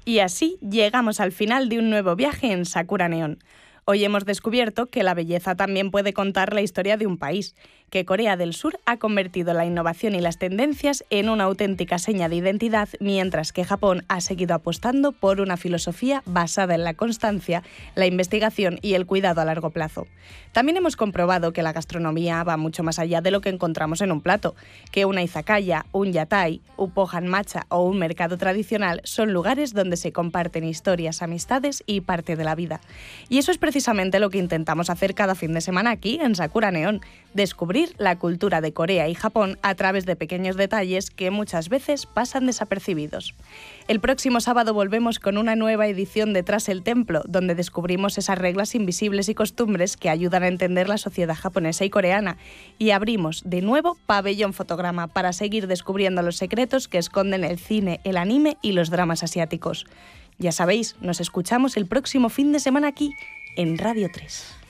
Y así llegamos al final de un nuevo viaje en Sakura Neon. Hoy hemos descubierto que la belleza también puede contar la historia de un país, que Corea del Sur ha convertido la innovación y las tendencias en una auténtica seña de identidad, mientras que Japón ha seguido apostando por una filosofía basada en la constancia, la investigación y el cuidado a largo plazo. También hemos comprobado que la gastronomía va mucho más allá de lo que encontramos en un plato, que una izakaya, un yatai, un pohan matcha o un mercado tradicional son lugares donde se comparten historias, amistades y parte de la vida. Y eso es precisamente lo que intentamos hacer cada fin de semana aquí en Sakura Neon, descubrir la cultura de Corea y Japón a través de pequeños detalles que muchas veces pasan desapercibidos. El próximo sábado volvemos con una nueva edición de Tras el Templo, donde descubrimos esas reglas invisibles y costumbres que ayudan a entender la sociedad japonesa y coreana, y abrimos de nuevo Pabellón Fotograma para seguir descubriendo los secretos que esconden el cine, el anime y los dramas asiáticos. Ya sabéis, nos escuchamos el próximo fin de semana aquí, en Radio 3.